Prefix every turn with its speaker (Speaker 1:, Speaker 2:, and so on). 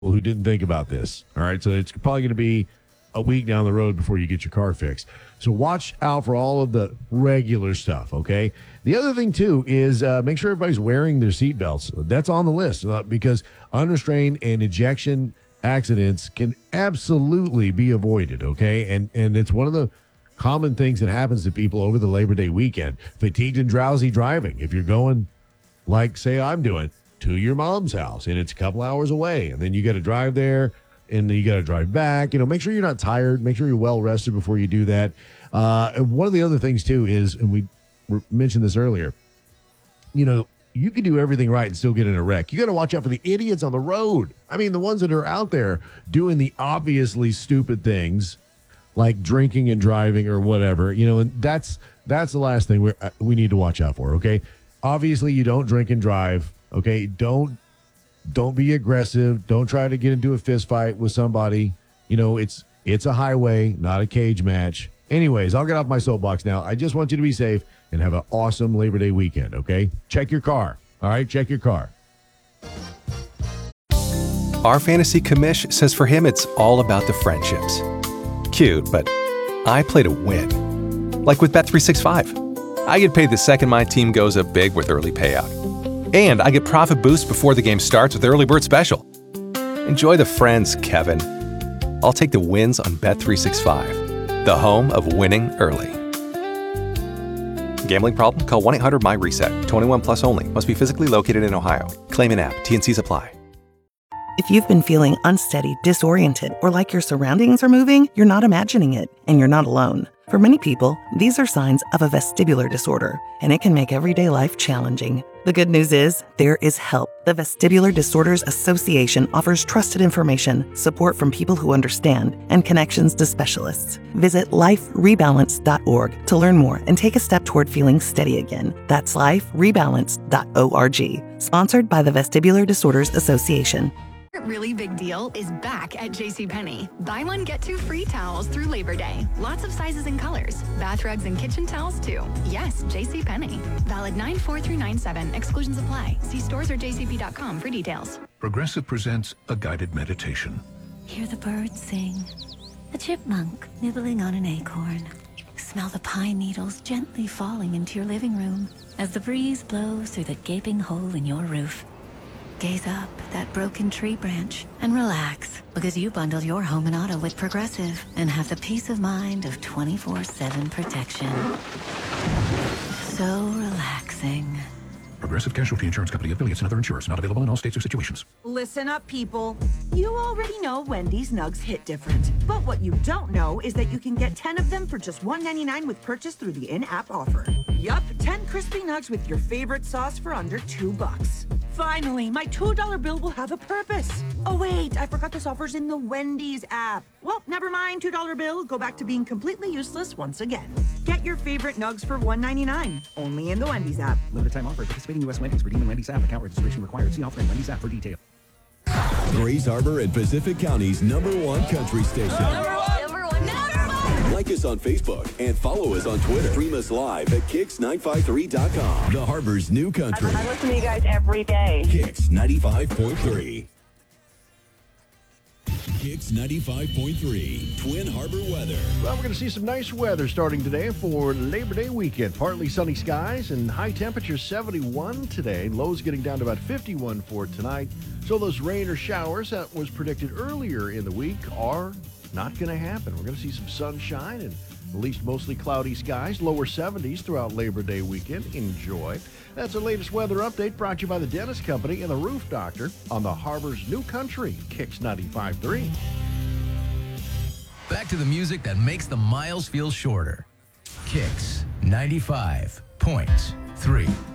Speaker 1: who didn't think about this. All right. So it's probably going to be a week down the road before you get your car fixed. So watch out for all of the regular stuff. Okay. The other thing, too, is make sure everybody's wearing their seatbelts. That's on the list because unrestrained and ejection accidents can absolutely be avoided. Okay. And it's one of the common things that happens to people over the Labor Day weekend. Fatigued and drowsy driving. If you're going, like, say I'm doing, to your mom's house and it's a couple hours away, and then you got to drive there and then you got to drive back. Make sure you're not tired. Make sure you're well rested before you do that. And one of the other things, too, is, and we mentioned this earlier, you can do everything right and still get in a wreck. You got to watch out for the idiots on the road. I mean, the ones that are out there doing the obviously stupid things like drinking and driving or whatever, and that's the last thing we need to watch out for. Okay. Obviously you don't drink and drive. Okay. Don't be aggressive. Don't try to get into a fist fight with somebody. It's a highway, not a cage match. Anyways, I'll get off my soapbox now. I just want you to be safe and have an awesome Labor Day weekend. Okay. Check your car. All right. Check your car.
Speaker 2: Our fantasy commish says for him, it's all about the friendships. Cute, but I play to win. Like with Bet365. I get paid the second my team goes up big with early payout. And I get profit boost before the game starts with Early Bird Special. Enjoy the friends, Kevin. I'll take the wins on Bet365, the home of winning early. Gambling problem? Call 1-800-MY-RESET. 21 plus only. Must be physically located in Ohio. Claim in app. T&Cs apply.
Speaker 3: If you've been feeling unsteady, disoriented, or like your surroundings are moving, you're not imagining it, and you're not alone. For many people, these are signs of a vestibular disorder, and it can make everyday life challenging. The good news is, there is help. The Vestibular Disorders Association offers trusted information, support from people who understand, and connections to specialists. Visit liferebalance.org to learn more and take a step toward feeling steady again. That's liferebalance.org. Sponsored by the Vestibular Disorders Association.
Speaker 4: Really big deal is back at JCPenney. Buy one, get two free towels through Labor Day. Lots of sizes and colors. Bath rugs and kitchen towels, too. Yes, JCPenney. Valid 9/4 through 9/7. Exclusions apply. See stores or jcp.com for details.
Speaker 5: Progressive presents a guided meditation.
Speaker 6: Hear the birds sing. A chipmunk nibbling on an acorn. Smell the pine needles gently falling into your living room as the breeze blows through the gaping hole in your roof. Gaze up at that broken tree branch and relax, because you bundled your home and auto with Progressive and have the peace of mind of 24/7 protection. So relaxing.
Speaker 5: Progressive Casualty Insurance Company, affiliates, and other insurers. Not available in all states or situations.
Speaker 7: Listen up, people. You already know Wendy's nugs hit different. But what you don't know is that you can get 10 of them for just $1.99 with purchase through the in-app offer. Yup, 10 crispy nugs with your favorite sauce for under $2. Finally, my $2 bill will have a purpose. Oh wait, I forgot this offer's in the Wendy's app. Well, never mind, $2 bill. Go back to being completely useless once again. Get your favorite nugs for $1.99, only in the Wendy's app.
Speaker 8: Limited time offer. Participating U.S. Wendy's. Redeem in Wendy's app. Account registration required. See offer in Wendy's app for details.
Speaker 9: Grays Harbor and Pacific County's #1 country station.
Speaker 4: Number one.
Speaker 9: Like us on Facebook and follow us on Twitter. Stream us live at Kicks953.com. The Harbor's new country.
Speaker 10: I listen to you guys every day.
Speaker 9: Kicks 95.3. Kicks 95.3. Twin Harbor weather.
Speaker 1: Well, we're going to see some nice weather starting today for Labor Day weekend. Partly sunny skies and high temperatures 71 today. Lows getting down to about 51 for tonight. So those rain or showers that was predicted earlier in the week are not going to happen. We're going to see some sunshine and at least mostly cloudy skies, lower 70s throughout Labor Day weekend. Enjoy. That's the latest weather update brought to you by the Dentist Company and the Roof Doctor on the Harbor's new country, Kicks 95.3.
Speaker 11: Back to the music that makes the miles feel shorter. Kicks 95.3.